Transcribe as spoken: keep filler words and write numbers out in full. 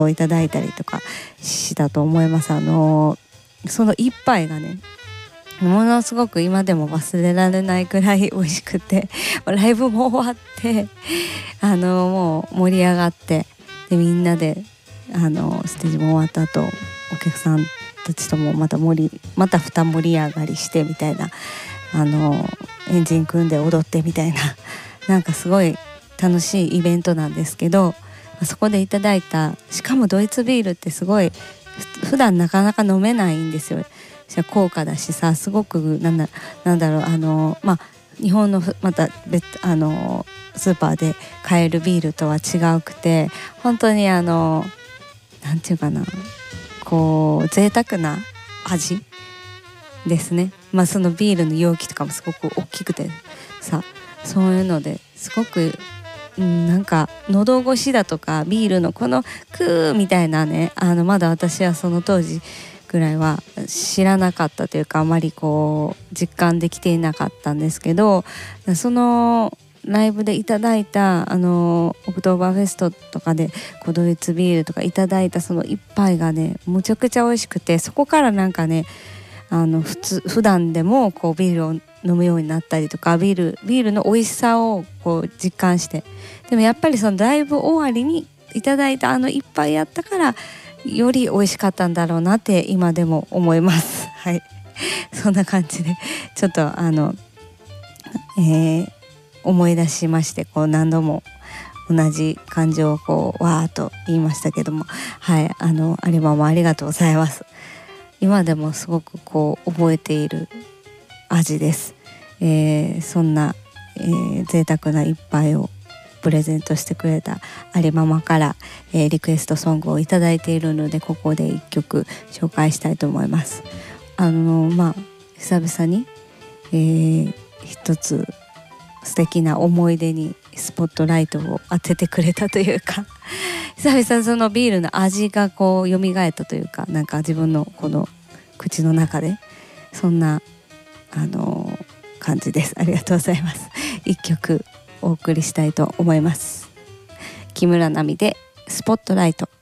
をいただいたりとかしたと思います。あのその一杯がねものすごく今でも忘れられないくらい美味しくてライブも終わってあのもう盛り上がって、でみんなであのステージも終わった後お客さんたちともまた盛りまた二盛り上がりしてみたいな、あのエンジン組んで踊ってみたいななんかすごい楽しいイベントなんですけど、そこでいただいた、しかもドイツビールってすごい普段なかなか飲めないんですよ。高価だしさ、すごくなんだ、なんだろうあのまあ日本のまた別あのスーパーで買えるビールとは違うくて、本当にあのなんていうかな、こう贅沢な味ですね。まあそのビールの容器とかもすごく大きくてさ、そういうのですごく、うん、なんか喉越しだとかビールのこのクーみたいなね、あのまだ私はその当時ぐらいは知らなかったというか、あまりこう実感できていなかったんですけど、そのライブでいただいたあのオクトーバーフェストとかでこうドイツビールとかいただいたその一杯がねむちゃくちゃ美味しくて、そこからなんかねあの普通普段でもこうビールを飲むようになったりとか、ビールビールの美味しさをこう実感して、でもやっぱりそのライブ終わりにいただいたあの一杯やったからより美味しかったんだろうなって今でも思いますはいそんな感じでちょっとあの、えー、思い出しまして、こう何度も同じ感情をこうわーっと言いましたけども、はい、あのアルバムありがとうございます。今でもすごくこう覚えている味です。えー、そんな、えー、贅沢な一杯をプレゼントしてくれた有ママから、えー、リクエストソングをいただいているので、ここで一曲紹介したいと思います。あのまあ久々に、えー、一つ素敵な思い出にスポットライトを当ててくれたというか久々そのビールの味がこう蘇ったというか、なんか自分のこの口の中でそんなあの感じです。ありがとうございます。一曲お送りしたいと思います。木村奈美でスポットライト。